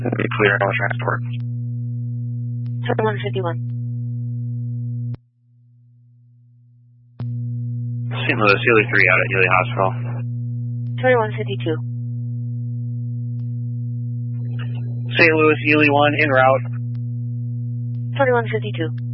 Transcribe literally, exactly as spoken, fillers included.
Clear all transport. twenty-one fifty-one. Saint Louis, Ely three out at Ely Hospital. twenty-one fifty-two. Saint Louis, Ely one en route. twenty-one fifty-two.